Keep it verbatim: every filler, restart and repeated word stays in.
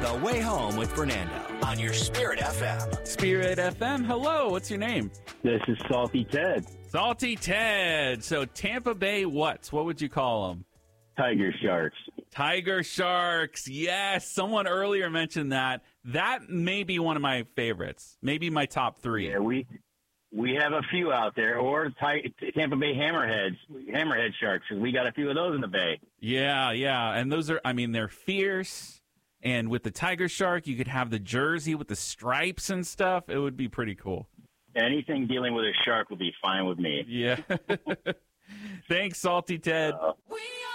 The Way Home with Fernando on your Spirit F M. Spirit F M, hello, what's your name? This is Salty Ted. Salty Ted. So Tampa Bay what's? What would you call them? Tiger Sharks. Tiger Sharks. Yes, someone earlier mentioned that. That may be one of my favorites. Maybe my top three. Yeah, we we have a few out there. Or T- Tampa Bay Hammerheads, Hammerhead Sharks. We got a few of those in the Bay. Yeah, yeah. And those are, I mean, they're fierce. And with the Tiger Shark, you could have the jersey with the stripes and stuff. It would be pretty cool. Anything dealing with a shark will be fine with me. Yeah. Thanks, Salty Ted. Uh, We